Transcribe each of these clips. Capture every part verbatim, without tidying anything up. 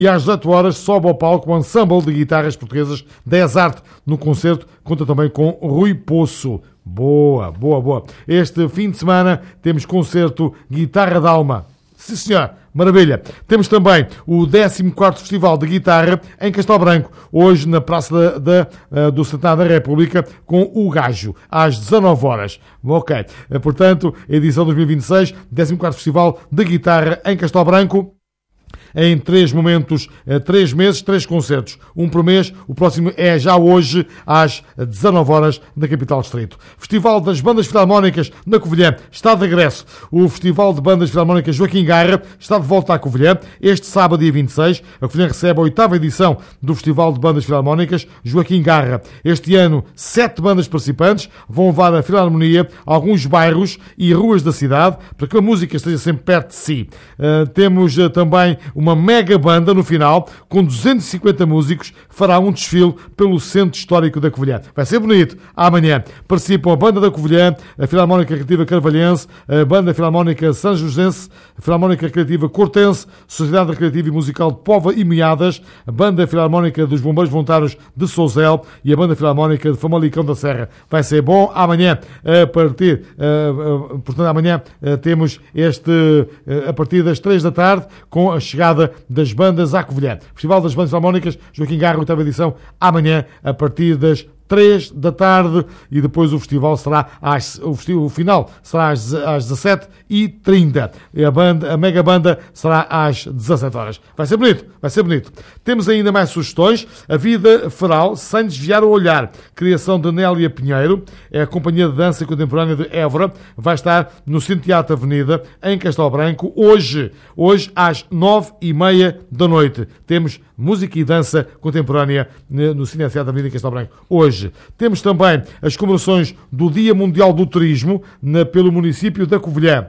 E às dezoito horas sobe ao palco o ensemble de guitarras portuguesas dez Arte. No concerto conta também com Rui Poço. Boa, boa, boa. Este fim de semana temos concerto Guitarra d'Alma. Sim, senhor. Maravilha. Temos também o décimo quarto Festival de Guitarra em Castelo Branco, hoje na Praça da, da, do Senado da República, com o Gajo, às dezanove horas. Ok. Portanto, edição dois mil e vinte e seis, décimo quarto Festival de Guitarra em Castelo Branco, em três momentos, três meses, três concertos, um por mês. O próximo é já hoje, às dezanove horas, na capital distrito. Festival das Bandas Filarmónicas na Covilhã está de regresso. O Festival de Bandas Filarmónicas Joaquim Garra está de volta à Covilhã. Este sábado, dia vinte e seis, a Covilhã recebe a oitava edição do Festival de Bandas Filarmónicas Joaquim Garra. Este ano, sete bandas participantes vão levar a Filarmonia a alguns bairros e ruas da cidade, para que a música esteja sempre perto de si. Uh, temos uh, também uma mega banda no final, com duzentos e cinquenta músicos, fará um desfile pelo Centro Histórico da Covilhã. Vai ser bonito. Amanhã participam a Banda da Covilhã, a Filarmónica Criativa Carvalhense, a Banda Filarmónica Sanjosense, a Filarmónica Criativa Cortense, Sociedade Recreativa e Musical de Póvoa e Meadas, a Banda Filarmónica dos Bombeiros Voluntários de Souzel e a Banda Filarmónica de Famalicão da Serra. Vai ser bom. Amanhã, a partir, uh, uh, portanto, amanhã uh, temos este, uh, a partir das três da tarde, com a chegada das bandas à Covilhã. Festival das Bandas Filarmónicas Joaquim Garra, oitava edição, amanhã, a partir das três da tarde, e depois o festival será às, o, festival, o final será às, às dezassete e trinta. A, banda, a mega banda será às dezassete horas. Vai ser bonito, vai ser bonito. Temos ainda mais sugestões. A Vida Feral, sem desviar o olhar. Criação de Nélia Pinheiro, é a Companhia de Dança Contemporânea de Évora, vai estar no Cine Teatro Avenida, em Castelo Branco, hoje, hoje às nove e meia da noite. Temos música e dança contemporânea no Cine Teatro Avenida, em Castelo Branco, hoje. Temos também as comemorações do Dia Mundial do Turismo na, pelo município da Covilhã.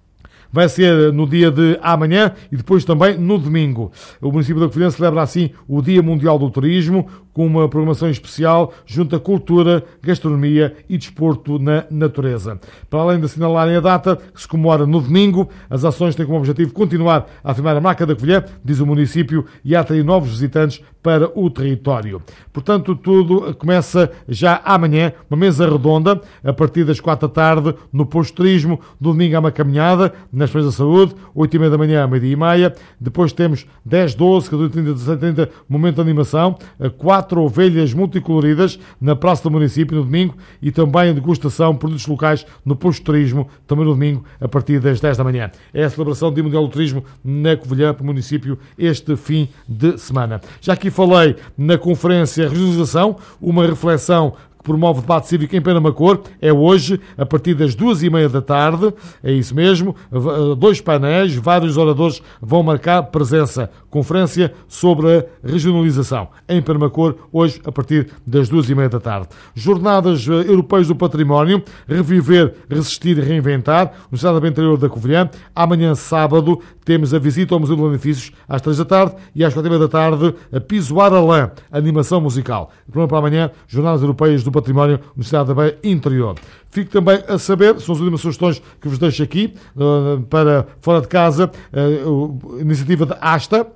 Vai ser no dia de amanhã e depois também no domingo. O município da Covilhã celebra assim o Dia Mundial do Turismo, com uma programação especial junto à cultura, gastronomia e desporto na natureza. Para além de assinalarem a data, que se comemora no domingo, as ações têm como objetivo continuar a afirmar a marca da Covilhã, diz o município, e a atrair novos visitantes para o território. Portanto, tudo começa já amanhã, uma mesa redonda, a partir das quatro da tarde, no Posto de Turismo. No domingo há uma caminhada nas Feiras da Saúde, oito e meia da manhã, meio-dia e meia. Depois temos dez, doze, catorze, trinta, dezessete, trinta, momento de animação, quatro ovelhas multicoloridas na Praça do Município no domingo, e também a degustação de produtos locais no Posto de Turismo, também no domingo, a partir das dez da manhã. É a celebração do Dia Mundial do Turismo na Covilhã, para o município, este fim de semana. Já aqui falei na conferência Regionalização, uma reflexão que promove o debate cívico em Penamacor, é hoje, a partir das duas e meia da tarde, é isso mesmo, dois painéis, vários oradores vão marcar presença. Conferência sobre a regionalização em Penamacor, hoje, a partir das duas e meia da tarde. Jornadas Europeias do Património, Reviver, Resistir e Reinventar, Universidade do Interior da Covilhã. Amanhã, sábado, temos a visita ao Museu do Edifícios às três da tarde, e às quatro e meia da tarde, a Pisoar a Lã, animação musical. Programa para amanhã, Jornadas Europeias do Património, Universidade do Interior. Fico também a saber, são as últimas sugestões que vos deixo aqui, uh, para fora de casa, uh, a iniciativa da Asta,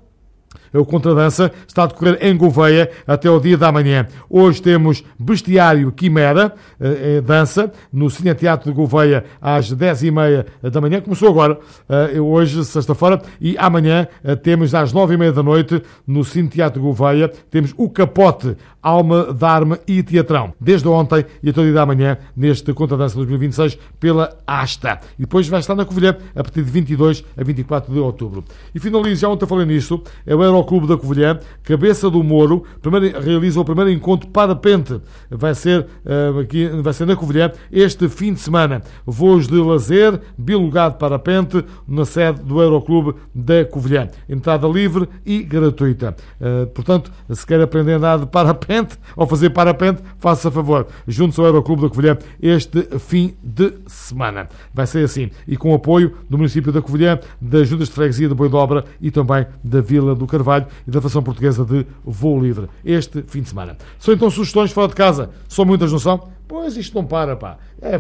o Contradança, está a decorrer em Gouveia até ao dia da manhã. Hoje temos Bestiário Quimera, eh, dança, no Cine Teatro de Gouveia, às dez e meia da manhã. Começou agora, eh, hoje, sexta-feira, e amanhã eh, temos às nove e meia da noite, no Cine Teatro de Gouveia, temos o Capote, Alma, Dharma e Teatrão. Desde ontem e até o dia da manhã, neste Contradança dois mil e vinte e seis, pela Asta. E depois vai estar na Covilhã, a partir de vinte e dois a vinte e quatro de outubro. E finalizo, já ontem falei nisso, é o Aeroclube da Covilhã, Cabeça do Moro, primeiro, realiza o primeiro encontro parapente. Vai ser, uh, aqui, vai ser na Covilhã este fim de semana. Voos de lazer, bilugado parapente, na sede do Aeroclube da Covilhã. Entrada livre e gratuita. Uh, portanto, se quer aprender a andar de parapente ou fazer parapente, faça favor. Junte-se ao Aeroclube da Covilhã este fim de semana. Vai ser assim. E com o apoio do município da Covilhã, das Juntas de Freguesia de Boidobra e também da Vila do Carvalho e da Federação Portuguesa de Voo Livre, este fim de semana. São então sugestões fora de casa. São muitas, não são? Pois isto não para, pá. É